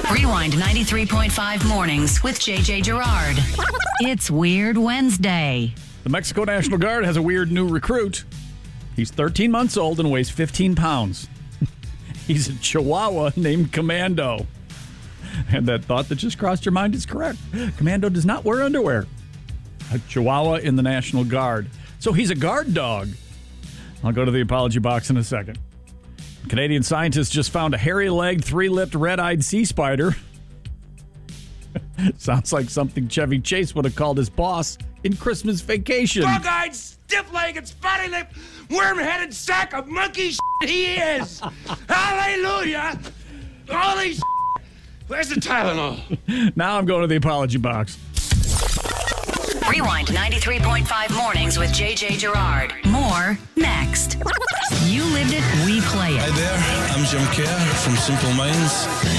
Rewind 93.5 mornings with JJ Gerard. It's Weird Wednesday. The Mexico National Guard has a weird new recruit. He's 13 months old and weighs 15 pounds. He's a Chihuahua named Commando. And that thought that just crossed your mind is correct. Commando does not wear underwear. A Chihuahua in the National Guard. So he's a guard dog. I'll go to the apology box in a second. Canadian scientists just found a hairy-legged, three-lipped, red-eyed sea spider. Sounds like something Chevy Chase would have called his boss in Christmas Vacation. Bug-eyed, stiff-legged, spotty-lipped, worm-headed sack of monkey shit he is. Hallelujah. Holy shit. Where's the Tylenol? Now I'm going to the apology box. Rewind 93.5 mornings with JJ Gerard. More next. You lived it, we play it. Hi there, I'm Jim Kerr from Simple Minds.